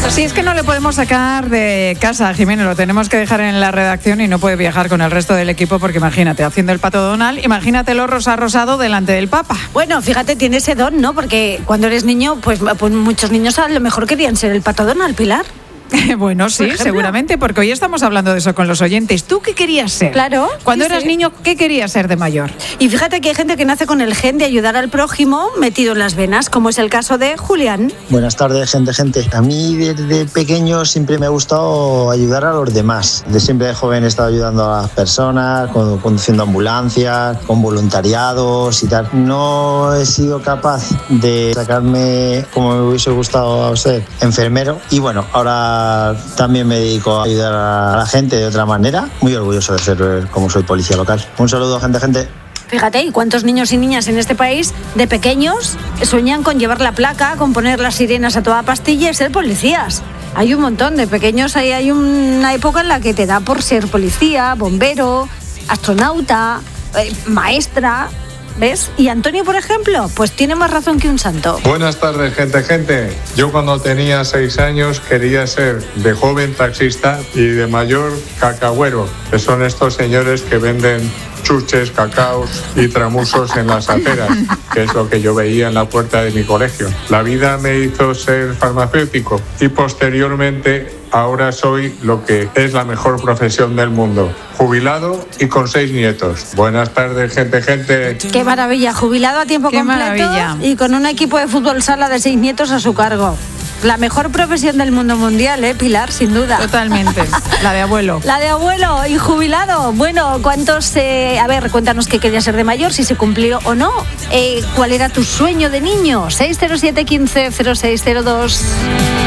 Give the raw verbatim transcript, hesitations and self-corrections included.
Sí, es que no le podemos sacar de casa a Jimeno, lo tenemos que dejar en la redacción y no puede viajar con el resto del equipo porque imagínate, haciendo el pato Donald, imagínatelo rosa rosado delante del Papa. Bueno, fíjate, tiene ese don, ¿no? Porque cuando eres niño, pues, pues muchos niños a lo mejor querían ser el pato Donald, Pilar. Bueno, sí, seguramente, porque hoy estamos hablando de eso con los oyentes. ¿Tú qué querías ser? Claro. Cuando sí, eras sí. niño, ¿qué querías ser de mayor? Y fíjate que hay gente que nace con el gen de ayudar al prójimo metido en las venas, como es el caso de Julián. Buenas tardes, gente, gente. A mí desde pequeño siempre me ha gustado ayudar a los demás. De siempre de joven he estado ayudando a las personas, conduciendo ambulancias, con voluntariados y tal. No he sido capaz de sacarme como me hubiese gustado ser enfermero. Y bueno, ahora también me dedico a ayudar a la gente de otra manera. Muy orgulloso de ser como soy policía local. Un saludo, gente, gente. Fíjate, ¿y cuántos niños y niñas en este país de pequeños sueñan con llevar la placa, con poner las sirenas a toda pastilla y ser policías? Hay un montón de pequeños, hay, hay una época en la que te da por ser policía, bombero, astronauta, eh, maestra... ¿Ves? Y Antonio, por ejemplo, pues tiene más razón que un santo. Buenas tardes, gente, gente. Yo cuando tenía seis años quería ser de joven taxista y de mayor cacahuero, que son estos señores que venden chuches, cacaos y tramusos en las aceras, que es lo que yo veía en la puerta de mi colegio. La vida me hizo ser farmacéutico y posteriormente ahora soy lo que es la mejor profesión del mundo, jubilado y con seis nietos. Buenas tardes, gente, gente. Qué maravilla, jubilado a tiempo Qué completo maravilla. Y con un equipo de fútbol sala de seis nietos a su cargo. La mejor profesión del mundo mundial, ¿eh, Pilar? Sin duda. Totalmente, la de abuelo. La de abuelo y jubilado. Bueno, ¿cuántos? Eh, a ver, cuéntanos qué querías ser de mayor, si se cumplió o no. Eh, ¿Cuál era tu sueño de niño? seis cero siete, uno cinco cero seis cero dos.